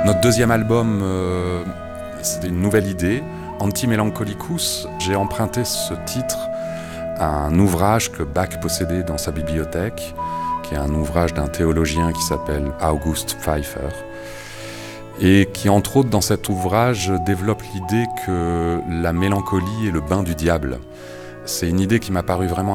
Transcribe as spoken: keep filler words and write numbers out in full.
Notre deuxième album, euh, c'était une nouvelle idée. Anti-Melancholicus, j'ai emprunté ce titre à un ouvrage que Bach possédait dans sa bibliothèque, qui est un ouvrage d'un théologien qui s'appelle August Pfeiffer, et qui, entre autres, dans cet ouvrage, développe l'idée que la mélancolie est le bain du diable. C'est une idée qui m'a paru vraiment